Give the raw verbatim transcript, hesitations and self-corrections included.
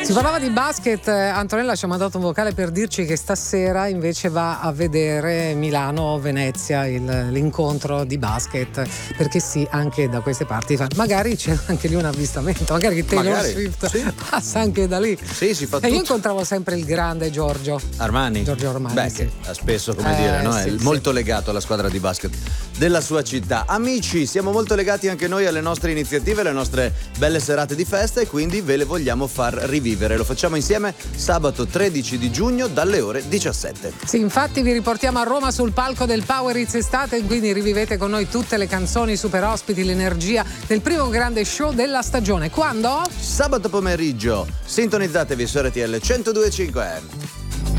Si parlava di basket, Antonella ci ha mandato un vocale per dirci che stasera invece va a vedere Milano-Venezia, il, l'incontro di basket, perché sì, anche da queste parti magari c'è anche lì un avvistamento, magari Taylor Magari, Swift sì. passa anche da lì. Sì, si fa E tutto. io incontravo sempre il grande Giorgio Armani? Giorgio Armani, Beh, sì. che ha spesso, come Eh, dire, no? sì, è sì. molto legato alla squadra di basket della sua città. Amici, siamo molto legati anche noi alle nostre iniziative, alle nostre belle serate di festa, e quindi ve le vogliamo far rivivere. Lo facciamo insieme sabato tredici di giugno dalle ore diciassette. Sì, infatti vi riportiamo a Roma sul palco del Power It's Estate, quindi rivivete con noi tutte le canzoni, i super ospiti, l'energia del primo grande show della stagione. Quando? Sabato pomeriggio. Sintonizzatevi su R T L centodue e cinque.